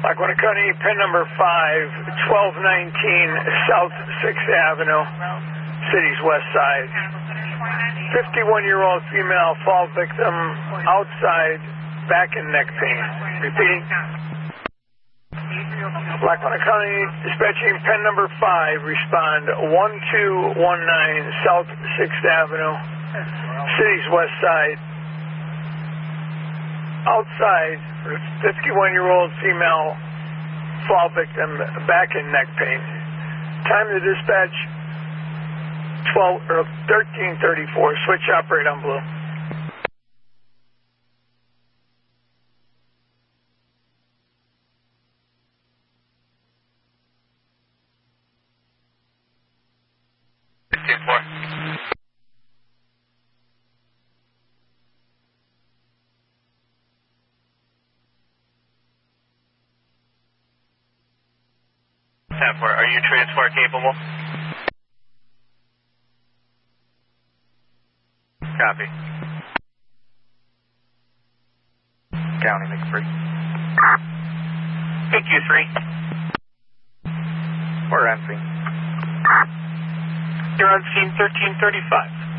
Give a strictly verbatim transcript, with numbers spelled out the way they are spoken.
Lackawanna County, pen number five, twelve nineteen South sixth Avenue, city's west side. fifty-one-year-old female fall victim, outside, back and neck pain. Repeating. Lackawanna County, dispatching pen number five, respond one two one nine South sixth Avenue, city's west side. Outside, fifty-one-year-old female fall victim, back and neck pain. Time to dispatch twelve or thirteen thirty-four. Switch operate on blue. fifteen four. Are you transport capable? Copy. County, make three. Thank you, three. We're on scene. You're on scene thirteen thirty-five.